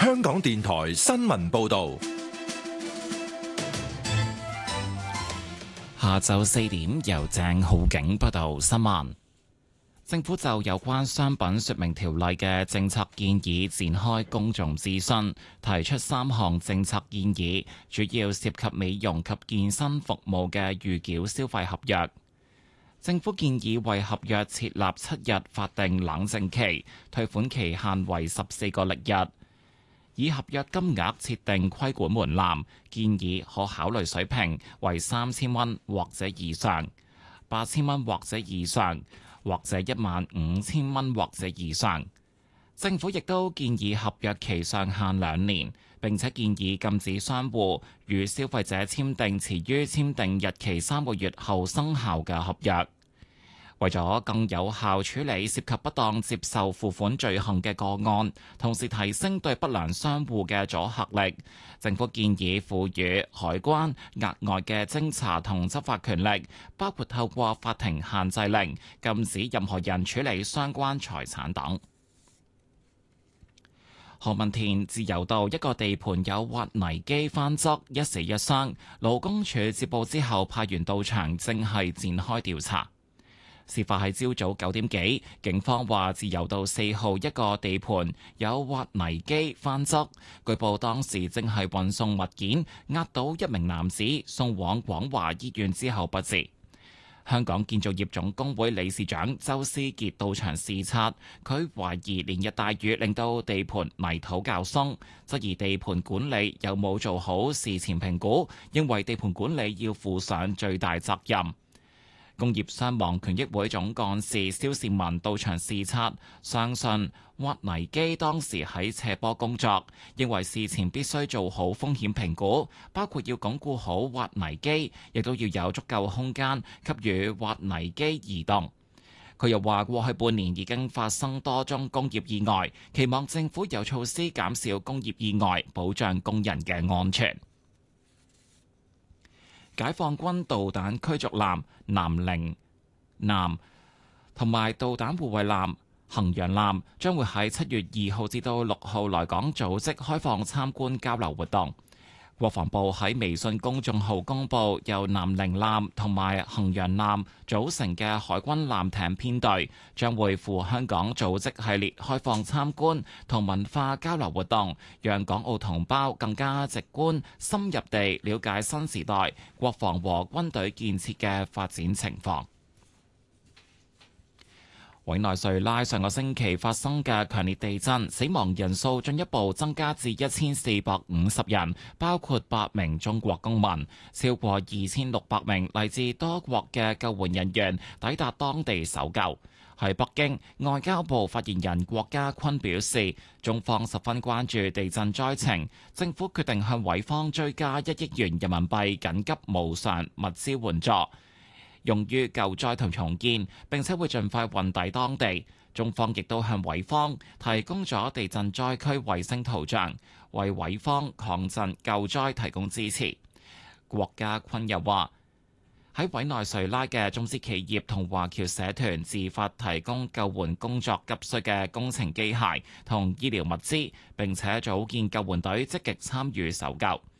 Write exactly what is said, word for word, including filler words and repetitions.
香港電台新聞報道。 下晝四點，由鄭浩景報道新聞。政府就有關商品說明條例嘅政策建議展開公眾諮詢，提出三項政策建議，主要涉及美容及健身服務嘅預繳消費合約。政府建議為合約設立七日法定冷靜期，退款期限為十四個曆日，以合約金額設定規管門檻，建議可考慮水平為三千蚊或者以上、八千蚊或者以上，或者一萬五千蚊或者以上。政府亦都建議合約期上限兩年，並且建議禁止商戶與消費者簽訂遲於簽訂日期三個月後生效嘅合約。為咗更有效處理涉及不當接受付款罪行嘅個案，同時提升對不良商戶嘅阻嚇力，政府建議賦予海關額外嘅偵查同執法權力，包括透過法庭限制令禁止任何人處理相關財產等。何文田自由道一個地盤有挖泥機翻側，一死一傷，勞工處接報之後派員到場，正係展開調查。事發喺朝早九點幾，警方話自由道四號一個地盤有挖泥機翻側，據報當時正係運送物件，壓到一名男子送往廣華醫院之後不治。香港建造業總工會理事長周思傑到場視察，佢懷疑連日大雨令到地盤泥土較鬆，質疑地盤管理有冇做好事前評估，認為地盤管理要負上最大責任。工業傷亡權益會總幹事蕭倩文到場視察，相信挖泥機當時喺斜坡工作，認為事前必須做好風險評估，包括要鞏固好挖泥機，亦都要有足夠空間給予挖泥機移動。佢又話過去半年已經發生多宗工業意外，期望政府有措施減少工業意外，保障工人嘅安全。解放軍導彈驅逐艦南寧艦同埋導彈護衛艦衡陽艦將會喺七月二號至到六號來港組織開放參觀交流活動。國防部喺微信公眾號公佈，由南寧艦同埋衡陽艦組成嘅海軍艦艇編隊將會赴香港組織系列開放參觀同文化交流活動，讓港澳同胞更加直觀深入地了解新時代國防和軍隊建設嘅發展情況。委內瑞拉上個星期發生嘅強烈地震，死亡人數進一步增加至一千四百五十人，包括八名中國公民。超過二千六百名嚟自多國嘅救援人員抵達當地搜救。喺北京，外交部發言人郭家坤表示，中方十分關注地震災情，政府決定向委方追加一億元人民幣緊急無償物資援助，用於救災同重建，並且會盡快運抵當地。中方亦都向委方提供咗地震災區衛星圖像，為委方抗震救災提供支持。郭家坤又話，喺委內瑞拉嘅中資企業同華僑社團自發提供救援工作急需嘅工程機械同醫療物資，並且組建救援隊積極參與搜救。